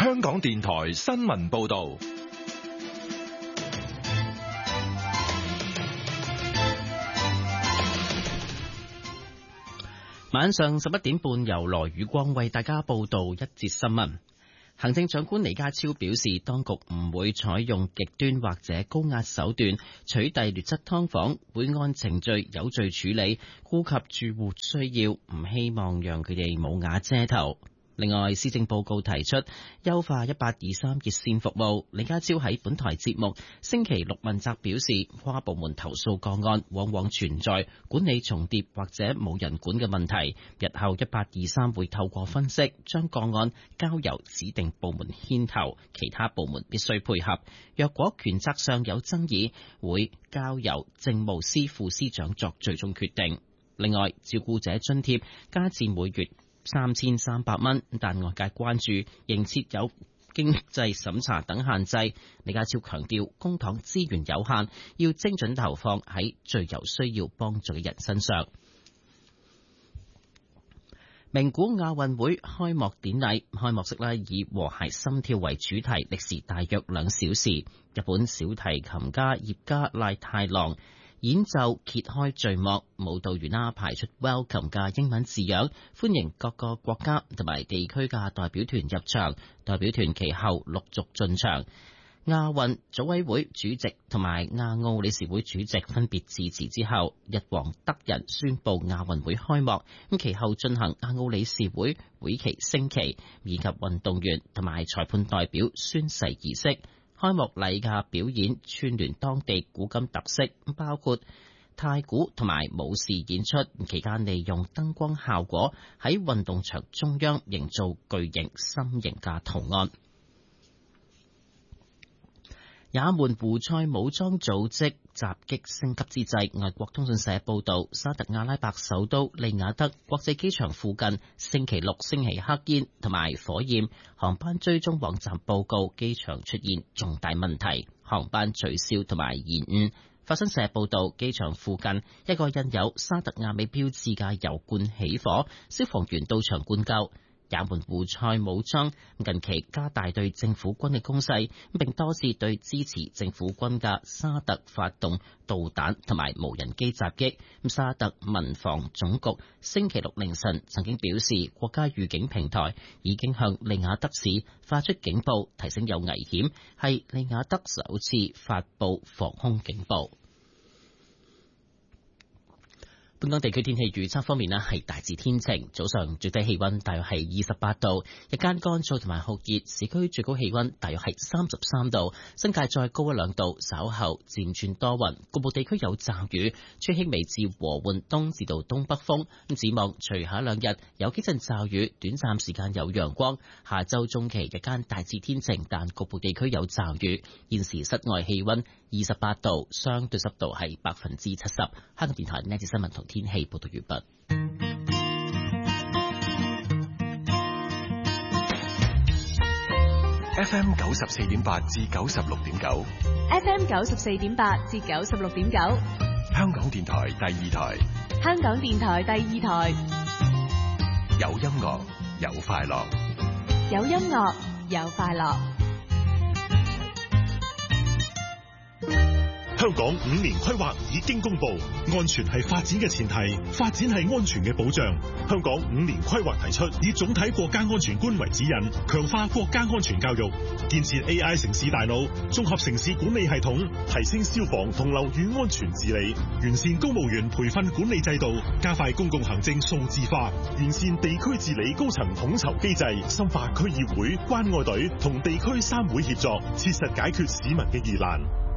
香港電台新聞報道。 晚上11點半，由羅宇光為大家報道一節新聞。行政長官李家超表示，當局唔會採用極端或者高壓手段取締劣質劏房，會按程序有序處理，顧及住戶需要，唔希望讓佢哋冇瓦遮頭。另外，施政報告提出優化1823熱線服務。李家超喺本台節目星期六問責表示，跨部門投訴個案往往存在管理重疊或者冇人管嘅問題。日後1823會透過分析，將個案交由指定部門牽頭，其他部門必須配合。若果權責上有爭議，會交由政務司副司長作最終決定。另外，照顧者津貼加至每月3300蚊，但外界關注仍設有經濟審查等限制。李家超強調，公帑資源有限，要精準投放喺最有需要幫助嘅人身上。名古亞運會開幕典禮開幕式以和諧心跳為主題，歷時大約2小時。日本小提琴家葉加賴太郎演奏揭開序幕，舞蹈員排出 Welcome 嘅英文字樣，歡迎各個國家同埋地區嘅代表團入場。代表團其後陸續進場。亞運組委會主席同埋亞奧理事會主席分別致辭之後，日皇德仁宣布亞運會開幕。其後進行亞奧理事會會期升旗，以及運動員同埋裁判代表宣誓儀式。開幕禮嘅表演串聯當地古今特色，包括太鼓同埋武士演出。期間利用燈光效果喺運動場中央營造巨型心形嘅圖案。也門胡塞武裝組織襲擊升級之際，外國通訊社報道，沙特阿拉伯首都利雅得國際機場附近星期六升起黑煙同埋火焰，航班追蹤網站報告機場出現重大問題，航班取消同埋延誤。法新社報道，機場附近一個印有沙特阿美標誌嘅油罐起火，消防員到場灌救。也門胡塞武裝近期加大對政府軍嘅攻勢，並多次對支持政府軍嘅沙特發動導彈同埋無人機襲擊。沙特民防總局星期六凌晨曾經表示，國家預警平台已經向利雅得市發出警報，提醒有危險，係利雅得首次發布防空警報。本港地區天氣預測方面係大致天晴，早上最低氣溫大約係28度，日間乾燥同埋酷熱，市區最高氣溫大約係33度，新界再高1-2度，稍後漸轉多雲，局部地區有驟雨，吹輕微至和緩東至到東北風。展望隨下2日有幾陣驟雨，短暫時間有陽光，下周中期日間大致天晴，但局部地區有驟雨。現時室外氣溫28度，相對濕度係70%。香港電台呢節新聞同天氣報道完畢。 FM 94.8至96.9 ，FM 94.8至96.9， 香港電台第2台， 香港電台第2台， 有音樂有快樂， 有音樂有快樂。 香港5年規劃已經公布，安全係發展嘅前提，發展係安全嘅保障。香港5年規劃提出，以總體國家安全觀為指引，強化國家安全教育，建設 AI 城市大腦，綜合城市管理系統，提升消防同樓宇安全治理，完善公務員培訓管理制度，加快公共行政數字化，完善地區治理高層統籌機制，深化區議會、關愛隊同地區3會協作，切實解決市民嘅疑難。